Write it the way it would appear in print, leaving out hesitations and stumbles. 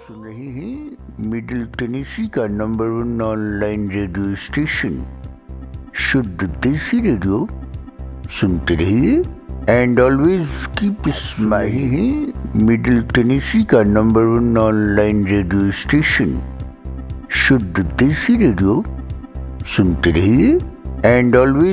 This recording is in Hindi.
सुन रहे हैं मिडिल टेनेसी का नंबर 1 ऑनलाइन रेडियो स्टेशन शुद्ध देसी रेडियो। सुनते रहिए एंड ऑलवेज कीप स्माइलिंग है मिडिल टेनेसी का नंबर 1 ऑनलाइन रेडियो स्टेशन शुद्ध देसी रेडियो। सुनते रहिए एंड ऑलवेज